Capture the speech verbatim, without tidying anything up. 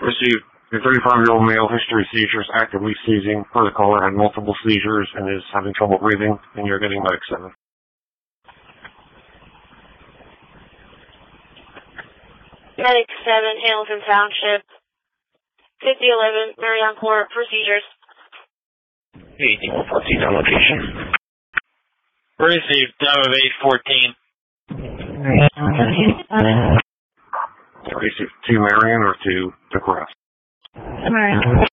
Received. A thirty-five-year-old male, history seizures, actively seizing. Per the caller, had multiple seizures and is having trouble breathing, and you're getting Medic seven. Medic seven, Hamilton Township. fifty eleven, Marion Court, for seizures. eighteen fourteen on location. Received. Time of eight fourteen. Received. To Marion or to the Crest? Marion.